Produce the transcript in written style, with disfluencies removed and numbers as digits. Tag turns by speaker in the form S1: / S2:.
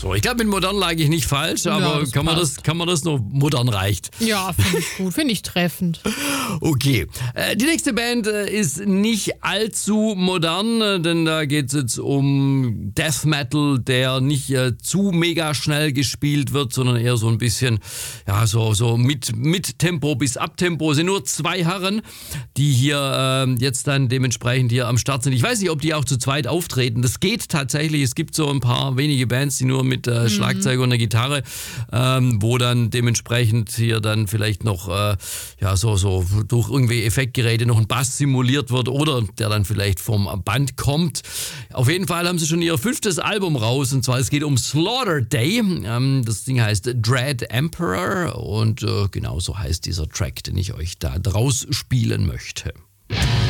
S1: So, ich glaube, mit modern lag ich nicht falsch, aber
S2: das
S1: kann man das noch modern reicht.
S2: Ja, finde ich gut, finde ich treffend.
S1: Okay, die nächste Band ist nicht allzu modern, denn da geht es jetzt um Death Metal, der nicht zu mega schnell gespielt wird, sondern eher so ein bisschen, ja, so mit Tempo bis Abtempo. Es sind nur 2 Herren, die hier jetzt dann dementsprechend hier am Start sind. Ich weiß nicht, ob die auch zu zweit auftreten. Das geht tatsächlich. Es gibt so ein paar wenige Bands, die nur mit Schlagzeug und einer Gitarre, wo dann dementsprechend hier dann vielleicht noch so durch irgendwie Effektgeräte noch ein Bass simuliert wird oder der dann vielleicht vom Band kommt. Auf jeden Fall haben sie schon ihr 5. Album raus, und zwar es geht um Slaughter Day. Das Ding heißt Dread Emperor und genau so heißt dieser Track, den ich euch da draus spielen möchte.